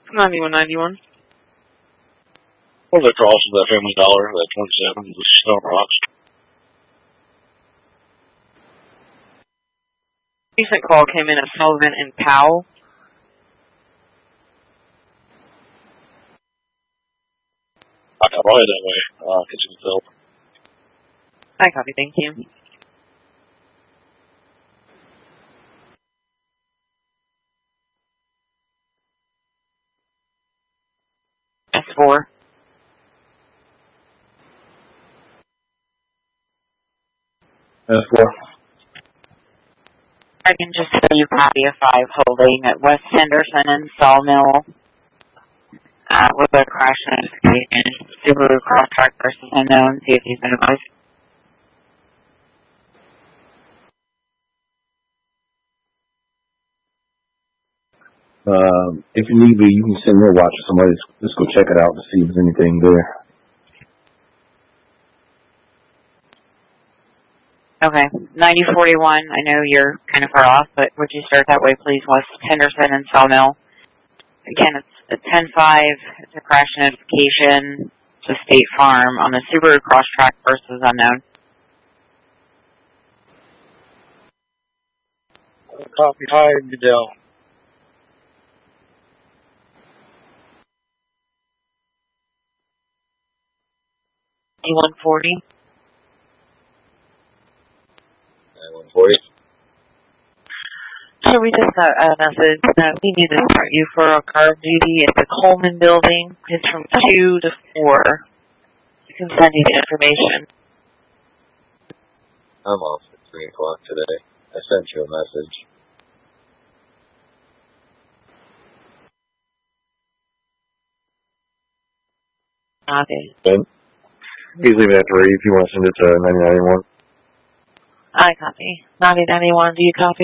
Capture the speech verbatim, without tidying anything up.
ninety-one ninety-one. What was across of that Family Dollar, that twenty-seven, the Stone Rocks? Recent call came in at Sullivan and Powell. I got right that way. Uh, get you the help. I copy, thank you. S four. S four. I can just say you copy a five holding at West Henderson and Sawmill uh, with a crash notification. Subaru Crosstrack versus unknown. See if he's been advised. Um, if you need be, you can send me a watch or somebody. Let's go check it out to see if there's anything there. Okay. ninety forty-one, I know you're kind of far off, but would you start that way, please? West Henderson and Sawmill. Again, it's a ten five. It's a crash notification to State Farm on the Subaru Crosstrack versus unknown. Copy. Hi, Goodell. one forty. one forty. So we just got a message that we need to start you for a carb duty at the Coleman building. It's from two to four. You can send you the information. I'm off at three o'clock today. I sent you a message. Okay. Ben, he's leaving at three if you want to send it to ninety ninety-one. I copy. ninety ninety-one, do you copy?